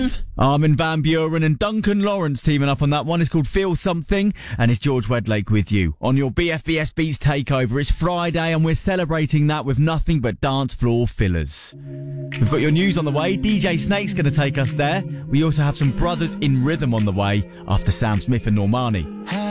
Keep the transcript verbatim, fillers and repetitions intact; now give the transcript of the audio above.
Armin van Buuren and Duncan Lawrence teaming up on that one. It's called Feel Something, and it's George Wedlake with you on your B F B S Beats Takeover. It's Friday and we're celebrating that with nothing but dance floor fillers. We've got your news on the way. D J Snake's going to take us there. We also have some Brothers in Rhythm on the way after Sam Smith and Normani.